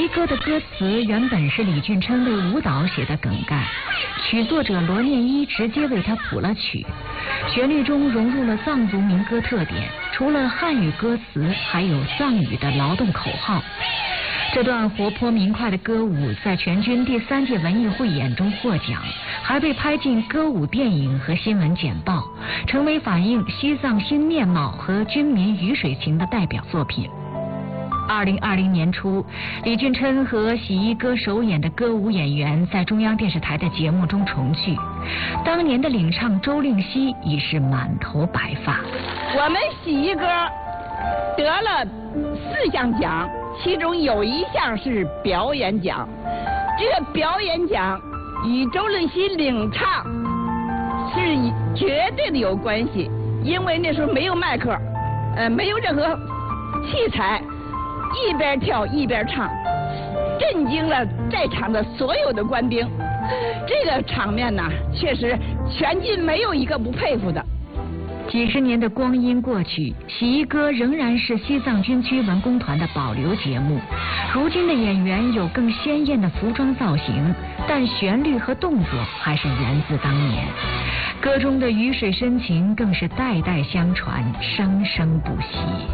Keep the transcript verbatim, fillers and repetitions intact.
衣歌的歌词原本是李俊琛为舞蹈写的梗概，曲作者罗念一直接为他谱了曲，旋律中融入了藏族民歌特点，除了汉语歌词，还有藏语的劳动口号。这段活泼明快的歌舞在全军第三届文艺汇演中获奖，还被拍进歌舞电影和新闻简报，成为反映西藏新面貌和军民鱼水情的代表作品。二零二零年初，李俊琛和洗衣歌首演的歌舞演员在中央电视台的节目中重聚，当年的领唱周令熙已是满头白发。 我们洗衣歌得了四项奖，其中有一项是表演奖。这个表演奖与周令熙领唱是绝对的有关系，因为那时候没有麦克，呃，没有任何器材，一边跳一边唱，震惊了在场的所有的官兵。这个场面呢，确实全军没有一个不佩服的。 几十年的光阴过去，洗衣歌仍然是西藏军区文工团的保留节目。如今的演员有更鲜艳的服装造型，但旋律和动作还是源自当年。歌中的鱼水深情更是代代相传，生生不息。